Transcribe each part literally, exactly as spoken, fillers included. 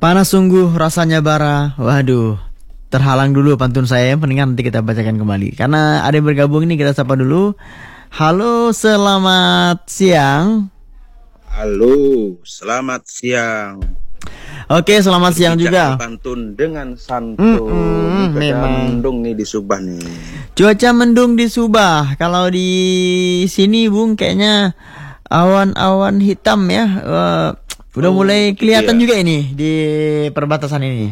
Panas sungguh rasanya bara. Waduh, terhalang dulu pantun saya. Mendingan nanti kita bacakan kembali. Karena ada yang bergabung ini, kita sapa dulu. Halo, selamat siang. Halo, selamat siang. Oke, selamat siang juga. Pantun dengan santun. Mm-mm, memang mendung nih di Subah nih. Cuaca mendung di Subah. Kalau di sini Bung kayaknya awan-awan hitam ya. Uh, udah oh, mulai kelihatan iya. juga ini di perbatasan ini.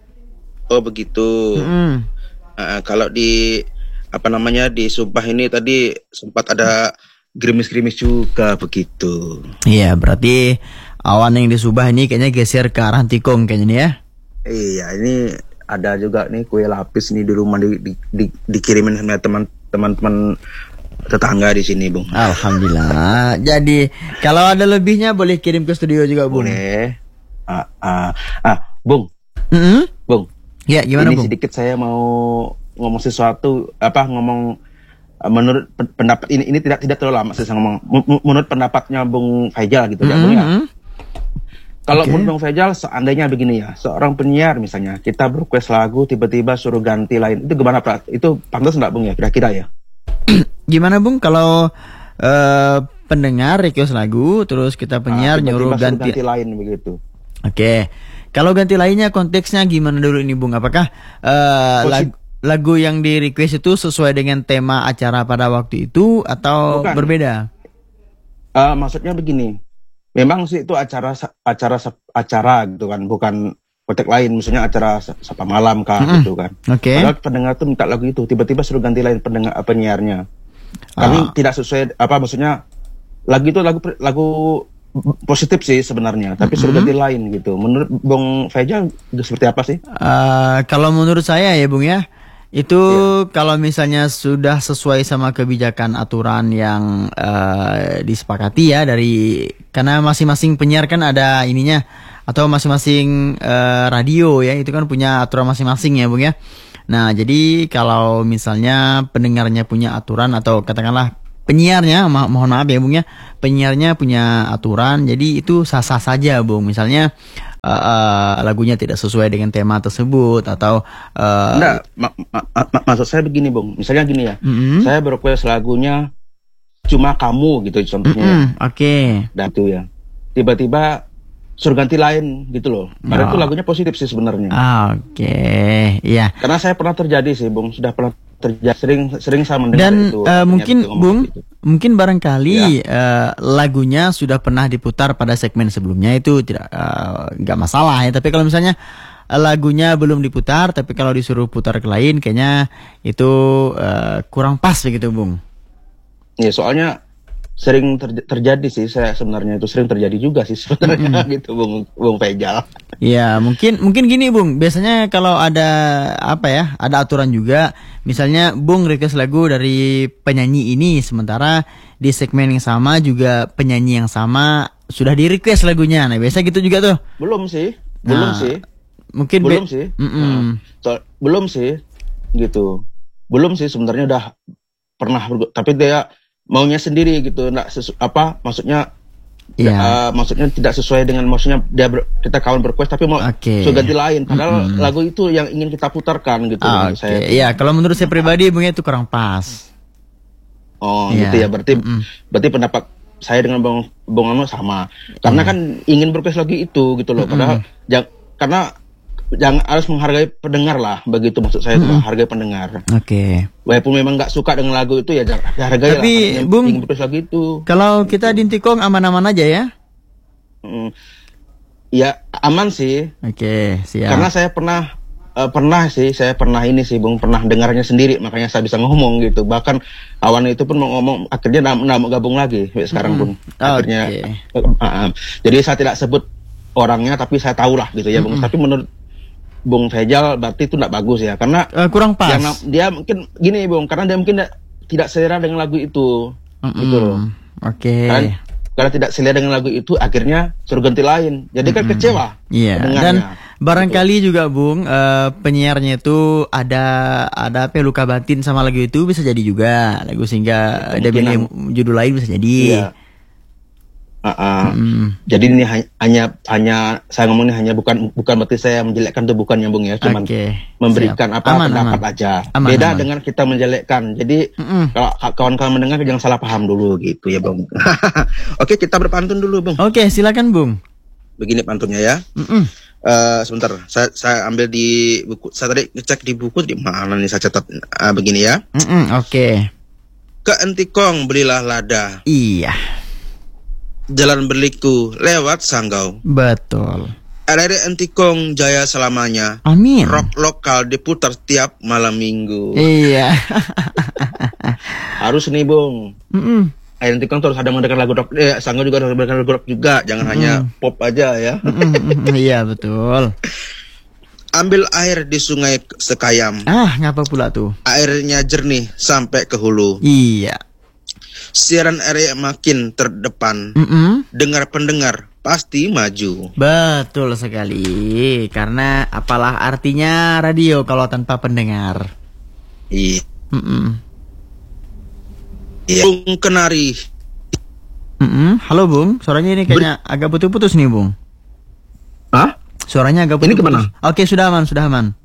Oh begitu. Mm-hmm. Uh, kalau di apa namanya di Subah ini tadi sempat ada gerimis-gerimis juga begitu. Iya, berarti awan yang di Subah ini kayaknya geser ke arah Tikong kayaknya nih ya. Iya, ini ada juga nih kue lapis nih di rumah di, di, di, dikirimin sama teman-teman tetangga di sini, Bung. Alhamdulillah. Jadi kalau ada lebihnya boleh kirim ke studio juga, Bung. Boleh. Ah, ah, ah Bung. Mm-hmm. Bung. Ya, gimana, ini Bung? Sedikit saya mau ngomong sesuatu, apa ngomong menurut pendapat ini ini tidak tidak terlalu lama saya ngomong menurut pendapatnya Bung Faijal gitu ya, Bung ya. Kalau okay. menurut Bung Faijal seandainya begini ya, seorang penyiar misalnya kita request lagu tiba-tiba suruh ganti lain, itu gimana Pak? Itu pantas enggak Bung ya kira-kira ya? Gimana Bung kalau uh, pendengar request lagu terus kita penyiar ah, nyuruh ganti ganti lain begitu. Oke. Okay. Kalau ganti lainnya konteksnya gimana dulu ini Bung? Apakah uh, lagu lagu yang di request itu sesuai dengan tema acara pada waktu itu atau Bukan. Berbeda? Uh, maksudnya begini, memang sih itu acara acara acara gitu kan, bukan konteks lain, misalnya acara sapa malam kah mm-hmm. gitu kan. Oke. Okay. Padahal pendengar tuh minta lagu itu, tiba-tiba suruh ganti lain pendengar penyiarnya. Kami ah. tidak sesuai apa maksudnya lagu itu lagu lagu positif sih sebenarnya, tapi mm-hmm. suruh ganti lain gitu. Menurut Bung Faijal seperti apa sih? Uh, kalau menurut saya ya Bung ya. Itu ya. Kalau misalnya sudah sesuai sama kebijakan aturan yang uh, disepakati ya dari karena masing-masing penyiar kan ada ininya atau masing-masing uh, radio ya itu kan punya aturan masing-masing ya Bung ya. Nah jadi kalau misalnya pendengarnya punya aturan atau katakanlah penyiarnya mo- mohon maaf ya Bung ya penyiarnya punya aturan jadi itu sah-sah saja Bung misalnya. Uh, uh, lagunya tidak sesuai dengan tema tersebut atau uh, enggak ma- ma- ma- maksud saya begini Bung misalnya gini ya mm-hmm. saya berequest lagunya Cuma Kamu gitu contohnya mm-hmm. oke okay. dan itu ya tiba-tiba suruh ganti lain gitu loh karena oh. itu lagunya positif sih sebenarnya oke okay. Iya karena saya pernah terjadi sih Bung sudah pernah terjadi sering sering saya mendengar dan, itu uh, mungkin gitu, Bung gitu. Mungkin barangkali ya. uh, lagunya sudah pernah diputar pada segmen sebelumnya itu tidak nggak uh, masalah ya. Tapi kalau misalnya uh, lagunya belum diputar, tapi kalau disuruh putar ke lain, kayaknya itu uh, kurang pas begitu, Bung. Ya soalnya sering ter- terjadi sih saya sebenarnya itu sering terjadi juga sih sebenarnya mm-hmm. gitu Bung Bung Faijal. Ya mungkin mungkin gini Bung. Biasanya kalau ada apa ya ada aturan juga. Misalnya Bung request lagu dari penyanyi ini sementara di segmen yang sama juga penyanyi yang sama sudah di request lagunya. Nah biasa gitu juga tuh. Belum sih, belum nah, sih. Mungkin belum be- sih. Nah, so, belum sih, gitu. Belum sih sebenarnya udah pernah, tapi dia maunya sendiri gitu, nggak sesu- apa maksudnya. Ya, uh, maksudnya tidak sesuai dengan maksudnya dia ber, kita kawan berquest tapi mau okay. so ganti lain padahal mm-hmm. lagu itu yang ingin kita putarkan gitu ah, menurut saya. Iya, kalau menurut saya pribadi Bung itu kurang pas. Oh, yeah. gitu ya. Berarti mm-hmm. berarti pendapat saya dengan Bung Bung Anu sama. Karena yeah. kan ingin berquest lagu itu gitu loh. Mm-hmm. Padahal jang, karena jangan harus menghargai pendengar lah, begitu maksud saya itu, mm-hmm. hargai pendengar. Oke. Okay. Walaupun memang nggak suka dengan lagu itu ya hargai lah. Tapi Bung, lagu itu. Kalau kita di Tikong aman-aman aja ya? Mm, ya aman sih. Oke, okay, siap. Karena saya pernah uh, pernah sih, saya pernah ini sih Bung, pernah dengarnya sendiri, makanya saya bisa ngomong gitu. Bahkan awan itu pun mau ngomong, akhirnya nggak mau gabung lagi sekarang Bung. Mm-hmm. Akhirnya, okay. uh, uh, jadi saya tidak sebut orangnya, tapi saya tahu lah gitu ya Bung. Mm-hmm. Tapi menurut Bung Faijal berarti itu tidak bagus ya, karena uh, kurang pas. Yang, dia mungkin gini Bung, karena dia mungkin tidak selera dengan lagu itu, mm-hmm. gitu loh. Oke. Okay. Kan, karena tidak selera dengan lagu itu, akhirnya suruh ganti lain. Jadi kan mm-hmm. kecewa. Iya. Yeah. Dan barangkali gitu. juga Bung, uh, penyiarnya itu ada ada apa luka batin sama lagu itu bisa jadi juga lagu sehingga ya, dia pilih judul lain bisa jadi. Iya. Uh, uh, Mm. Jadi ini hanya, hanya hanya saya ngomong ini hanya bukan bukan berarti saya menjelekkan tuh, bukan ya Bung ya, cuman Oke, memberikan siap. apa Aman, pendapat aman. aja. Aman, Beda aman. dengan kita menjelekkan. Jadi Mm-mm. kalau kawan-kawan mendengar jangan salah paham dulu gitu ya Bung. Oke, kita berpantun dulu Bung. Oke, silakan Bung. Begini pantunnya ya. Mm-mm. Eh, sebentar, saya saya ambil di buku. Saya tadi ngecek di buku di mana nih saya catat. Eh, begini ya. Mm-mm, Oke. Ke entikong belilah lada, Iya, jalan berliku lewat sanggau. betul. R R Entikong jaya selamanya. Amin. Rock lokal diputar tiap malam minggu. Iya. Harus nih Bung. Mm-mm. Air Entikong terus ada mendengar lagu rock. Eh, sanggau juga harus mendengar lagu rock juga. Jangan hanya pop aja ya. Mm-mm, Iya, betul. Ambil air di sungai Sekayam. Ah, ngapa pula tuh? Airnya jernih sampai ke hulu. Iya. Siaran R R makin terdepan. Mm-mm. Dengar pendengar pasti maju. Betul sekali. Karena apalah artinya radio kalau tanpa pendengar. Iya. Mm-mm. Iya. Bung Kenari. Mm-mm. Halo Bung, suaranya ini kayaknya agak putus-putus nih Bung. Hah? Suaranya agak Ini putus-putus. kemana? Oke, sudah aman, sudah aman.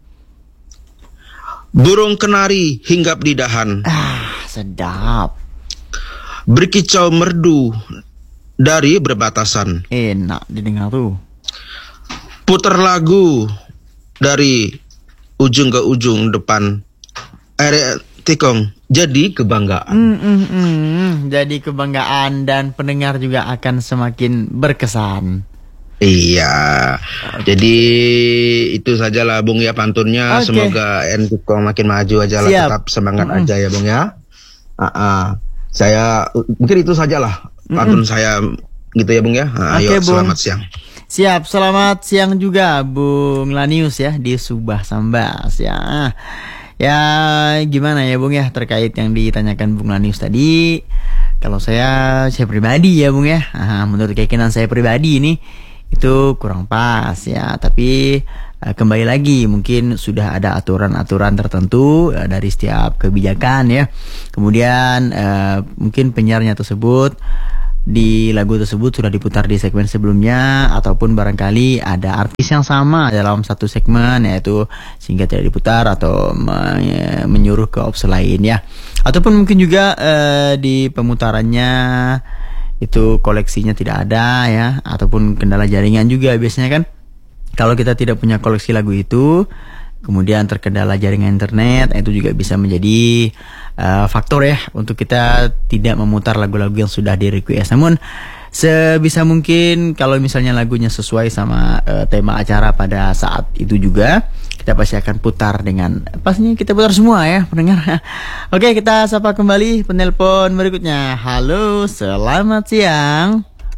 Burung kenari hinggap di dahan. Ah, sedap. Berkicau merdu dari berbatasan. Enak didengar tuh. Putar lagu dari ujung ke ujung depan. R Tikong jadi kebanggaan. Mm, mm, mm. Jadi kebanggaan dan pendengar juga akan semakin berkesan. Iya. Jadi itu sajalah Bung ya pantunnya. Oke. Semoga R Tikong makin maju aja lah. Siap. Tetap semangat Mm-mm. aja ya Bung ya. Ah, ah. Saya mungkin itu sajalah pantun saya gitu ya Bung ya. Ah, Oke, ayo Bung. selamat siang. Siap, selamat siang juga Bung Lanius ya di Subah Sambas ya. Ya gimana ya Bung ya terkait yang ditanyakan Bung Lanius tadi. Kalau saya saya pribadi ya Bung ya, ah, menurut keyakinan saya pribadi ini itu kurang pas ya. Tapi eh, kembali lagi mungkin sudah ada aturan-aturan tertentu eh, dari setiap kebijakan ya. Kemudian eh, mungkin penyiarnya tersebut di lagu tersebut sudah diputar di segmen sebelumnya, ataupun barangkali ada artis yang sama dalam satu segmen yaitu sehingga tidak diputar atau me- menyuruh ke opsi lain ya. Ataupun mungkin juga eh, di pemutarannya itu koleksinya tidak ada ya, ataupun kendala jaringan juga biasanya kan. Kalau kita tidak punya koleksi lagu itu, kemudian terkendala jaringan internet, itu juga bisa menjadi uh, faktor ya untuk kita tidak memutar lagu-lagu yang sudah di request. Namun sebisa mungkin kalau misalnya lagunya sesuai sama uh, tema acara pada saat itu juga, kita pasti akan putar dengan pastinya kita putar semua ya pendengar. Oke, kita sapa kembali penelpon berikutnya. Halo, selamat siang.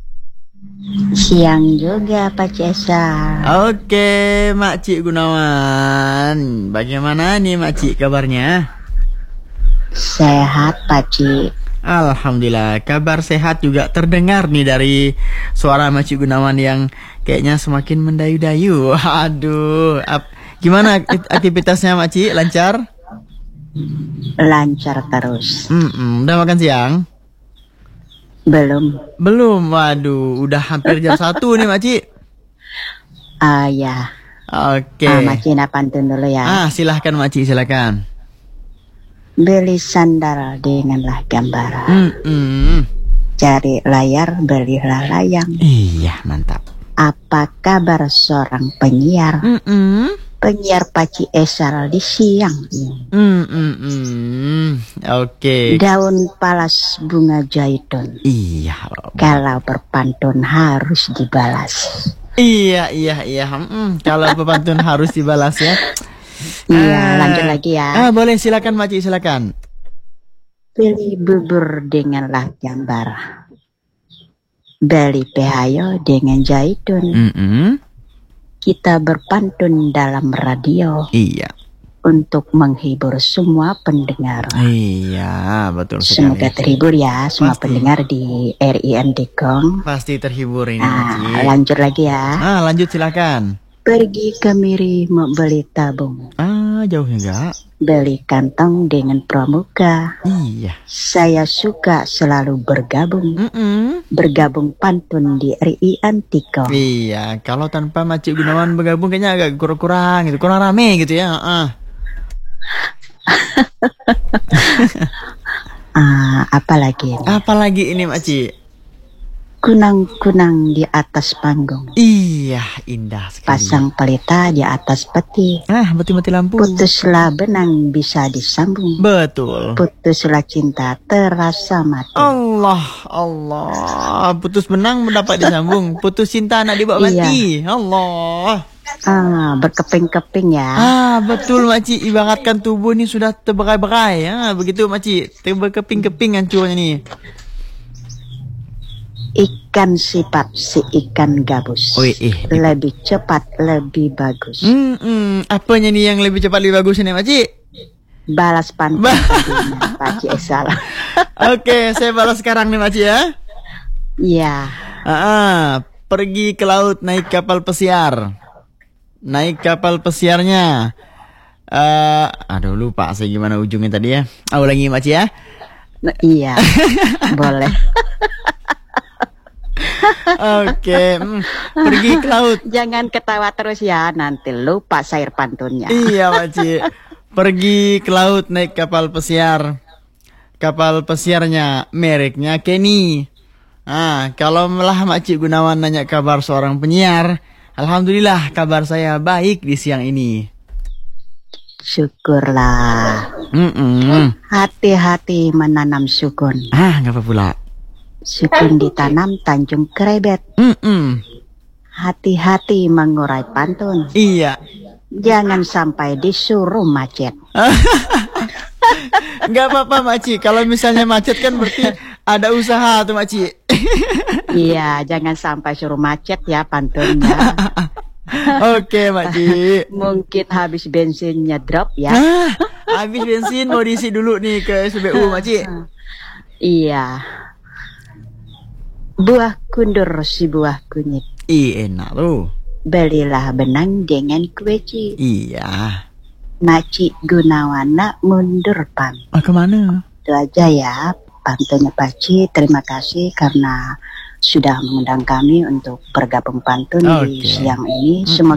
Siang juga Pak Cesar. Oke, Mak Cik Gunawan. Bagaimana nih Mak Cik kabarnya? Sehat Pak Cik. Alhamdulillah, kabar sehat juga terdengar nih dari suara Mak Cik Gunawan yang kayaknya semakin mendayu-dayu. Aduh, ap- gimana aktivitasnya Mak Cik? Lancar? Lancar terus. Mm-mm, udah makan siang? Belum. Belum, waduh, udah hampir jam satu nih Mak Cik. Ah ya. Oke. Ah, Macina pantun dulu ya. Ah, silahkan Mak Cik, silahkan. Beli sandal denganlah gambar. Mm-mm. Cari layar belilah layang. Iya, mantap. Apa kabar seorang penyiar? Mm-mm. Penyiar Paci Esar di siang. Mm, mm, mm. Oke. Daun palas bunga jaitun. Iya. Kalau berpantun harus dibalas. Iya, iya, iya. Mm, kalau pepantun harus dibalas ya. Iya, Ah. lanjut lagi ya. Ah, boleh, silakan Maci, silakan. Beli bubur denganlah gambar. Beli pehayo dengan jaitun. Mm-mm. Kita berpantun dalam radio Iya. untuk menghibur semua pendengar. Iya, betul sekali. Semoga terhibur ya semua Pasti. pendengar di R I N Dekong. Pasti terhibur ini Nah, Maci. lanjut lagi ya. Ah, lanjut silakan. Pergi ke Miri membeli tabung. Ah, Ah, jauhnya enggak? Beli kantong dengan pramuka. Iya. Saya suka selalu bergabung. Mm-mm. Bergabung pantun di R I Antikong. Iya, kalau tanpa Macik Gunawan bergabung kayaknya agak kurang-kurang gitu, kurang rame gitu ya. Uh. Ah, apalagi ini? Apalagi ini Macik? Kunang-kunang di atas panggung. Iya, indah sekali. Pasang pelita di atas peti. Ah, mati-mati lampu. Putuslah benang bisa disambung. Betul. Putuslah cinta terasa mati. Allah, Allah. Putus benang mendapat disambung. Putus cinta anak dibawa mati. Allah. Ah, berkeping-keping ya. Ah, betul Makcik. Ibaratkan tubuh ni sudah terberai-berai. Ah, begitu Makcik. Terberkeping-keping hancurnya ni. Ikan sifat si ikan gabus. Oi, eh. Lebih cepat, lebih bagus. Hmm, hmm. Apanya ni yang lebih cepat, lebih bagus ni Makcik? Balas pantun Ba- tadinya, Pakcik salah. Oke, saya balas sekarang nih Makcik ya. Iya. Ah, ah, pergi ke laut naik kapal pesiar. Naik kapal pesiarnya. Uh, aduh lupa saya gimana ujungnya tadi ya. Ah, ulangi Makcik ya. Nah, iya. Boleh. Oke, hmm, pergi ke laut. Jangan ketawa terus ya, nanti lupa sair pantunnya. Iya Makcik. Pergi ke laut naik kapal pesiar. Kapal pesiarnya mereknya Kenny. Ah, kalau malah Makcik Gunawan nanya kabar seorang penyiar, alhamdulillah kabar saya baik di siang ini. Syukurlah. Mm-mm. Hati-hati menanam sukun. Ah, nggak apa pula. Sukun ditanam Tanjung Krebet. Mm-mm. Hati-hati mengurai pantun. Iya. Jangan sampai disuruh macet. Nggak apa-apa Makcik. Kalau misalnya macet kan berarti ada usaha tuh Makcik. Iya, jangan sampai suruh macet ya pantunnya. Oke Makcik. Mungkin habis bensinnya drop ya. Ah, habis bensin mau diisi dulu nih ke S B U Makcik. Iya. Buah kundur si buah kunyit. Ih enak tuh. Belilah benang dengan kueci. Iya. Makcik Gunawan nak mundur pan. Ah, kemana? Itu aja ya pantunnya Pakcik. Terima kasih karena sudah mengundang kami untuk bergabung pantun di Oke. siang ini. Semoga